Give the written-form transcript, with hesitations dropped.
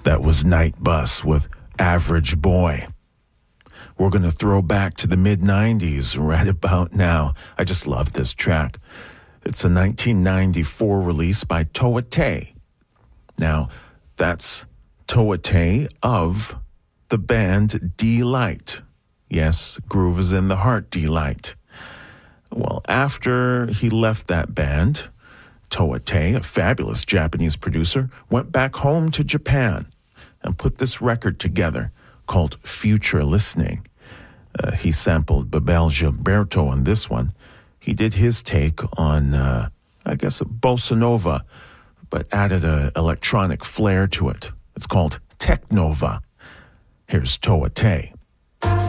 That was Night Bus with Average Boy. We're going to throw back to the mid-90s right about now. I just love this track. It's a 1994 release by Toa Tei. Now, that's Toa Tei of the band D-Light. Yes, Groove is in the Heart, D-Light. Well, after he left that band, Toa Tei, a fabulous Japanese producer, went back home to Japan and put this record together called Future Listening. He sampled Bebel Gilberto on this one. He did his take on, a bossa nova, but added an electronic flair to it. It's called Technova. Here's Toa Tei.